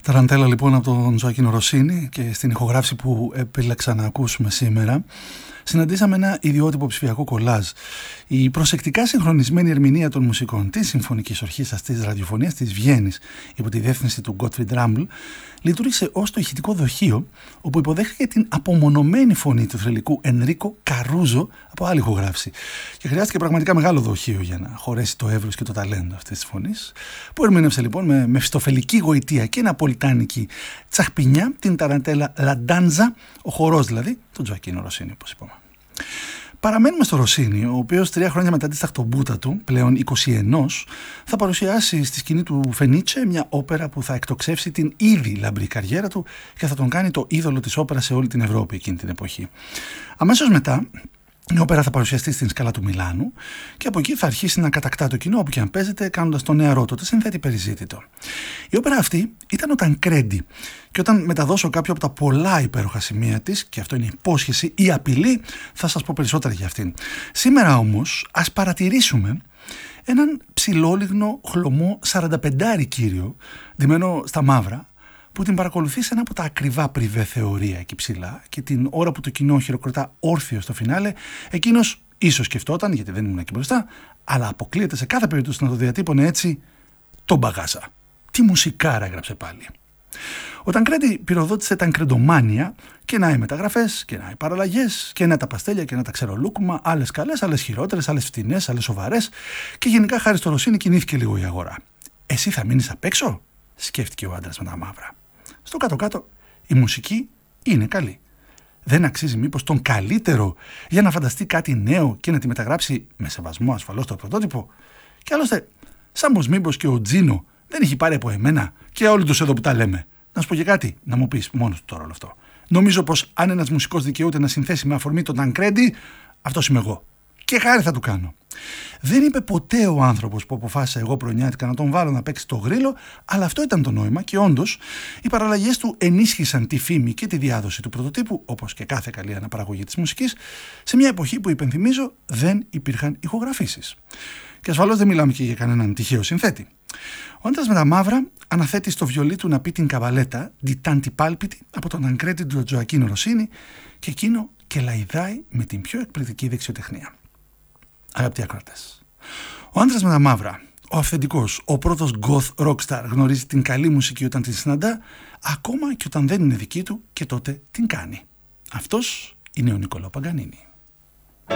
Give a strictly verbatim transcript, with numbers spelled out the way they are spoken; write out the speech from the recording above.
Ταραντέλα λοιπόν από τον Ζωακίνο Ροσίνη, και στην ηχογράφηση που επέλεξα να ακούσουμε σήμερα συναντήσαμε ένα ιδιότυπο ψηφιακό κολάζ. Η προσεκτικά συγχρονισμένη ερμηνεία των μουσικών της Συμφωνικής Ορχήστρας της Ραδιοφωνίας της Βιέννης υπό τη διεύθυνση του Gottfried Ramml λειτουργήσε ως το ηχητικό δοχείο, όπου υποδέχθηκε την απομονωμένη φωνή του θρυλικού Ενρίκο Καρούζο από άλλη ηχογράφηση. Και χρειάστηκε πραγματικά μεγάλο δοχείο για να χωρέσει το εύρος και το ταλέντο αυτής της φωνής, που ερμήνευσε λοιπόν με μεφιστοφελική γοητεία και ναπολιτάνικη τσαχπινιά την ταραντέλα Λαντάντζα, ο χορός δηλαδή, τον Ζωακίνο Ροσίνη, όπως είπαμε. Παραμένουμε στο Ροσίνη, ο οποίος τρία χρόνια μετά τη σταχτομπούτα του, πλέον είκοσι ένα, θα παρουσιάσει στη σκηνή του Φενίτσε μια όπερα που θα εκτοξεύσει την ήδη λαμπρή καριέρα του και θα τον κάνει το είδωλο της όπερας σε όλη την Ευρώπη εκείνη την εποχή. Αμέσως μετά, η όπερα θα παρουσιαστεί στην Σκάλα του Μιλάνου και από εκεί θα αρχίσει να κατακτά το κοινό όπου και αν παίζεται, κάνοντας τον νεαρό τότε συνθέτη περιζήτητο. Η όπερα αυτή ήταν ο Τανκρέντι, και όταν μεταδώσω κάποιο από τα πολλά υπέροχα σημεία της, και αυτό είναι η υπόσχεση ή απειλή, θα σας πω περισσότερα για αυτήν. Σήμερα όμως ας παρατηρήσουμε έναν ψηλόλιγνο χλωμό σαρανταπεντάρι κύριο, ντυμένο στα μαύρα, που την παρακολουθεί σε ένα από τα ακριβά πριβέ θεωρία εκεί ψηλά, και την ώρα που το κοινό χειροκροτά όρθιο στο φινάλε, εκείνος ίσως σκεφτόταν, γιατί δεν ήμουν εκεί μπροστά, αλλά αποκλείεται σε κάθε περίπτωση να το διατύπωνε έτσι: τον Μπαγάζα. Τι μουσικάρα έγραψε πάλι. Ο Τανκρέντι πυροδότησε τα Τανκρεντομάνια, και να οι μεταγραφές, και να οι παραλλαγές, και να τα παστέλια, και να τα ξερολούκουμα, άλλες καλές, άλλες χειρότερες, άλλες φτηνές, άλλες σοβαρές, και γενικά χάρη στο Ροσίνη κινήθηκε λίγο η αγορά. Εσύ θα μείνεις απ' έξω, σκέφτηκε ο άντρας με τα μαύρα. Στο κάτω-κάτω η μουσική είναι καλή. Δεν αξίζει μήπως τον καλύτερο για να φανταστεί κάτι νέο και να τη μεταγράψει με σεβασμό ασφαλώς το πρωτότυπο? Και άλλωστε, σαν πως μήπως και ο Τζίνο δεν έχει πάρει από εμένα και όλοι τους εδώ που τα λέμε. Να σου πω και κάτι, να μου πεις μόνος του τώρα όλο αυτό. Νομίζω πως αν ένας μουσικός δικαιούται να συνθέσει με αφορμή τον Τανκρέντι, αυτός είμαι εγώ. Και χάρη θα του κάνω. Δεν είπε ποτέ ο άνθρωπος που αποφάσισα εγώ προνιάτικα να τον βάλω να παίξει το γρίλο, αλλά αυτό ήταν το νόημα, και όντως οι παραλλαγές του ενίσχυσαν τη φήμη και τη διάδοση του πρωτοτύπου, όπως και κάθε καλή αναπαραγωγή της μουσικής, σε μια εποχή που, υπενθυμίζω, δεν υπήρχαν ηχογραφήσεις. Και ασφαλώς δεν μιλάμε και για κανέναν τυχαίο συνθέτη. Ο άντρας με τα μαύρα αναθέτει στο βιολί του να πει την καβαλέτα «Di tanti palpiti» από τον Τανκρέντι του Ζωακίνο Ροσίνη, και εκείνο κελαϊδάει με την πιο εκπληκτική δεξιοτεχνία. Αγαπητοί ακροατές, ο άντρας με τα μαύρα, ο αυθεντικός, ο πρώτος goth rockstar, γνωρίζει την καλή μουσική όταν την συναντά, ακόμα και όταν δεν είναι δική του, και τότε την κάνει. Αυτός είναι ο Νικόλαο Παγκανίνη.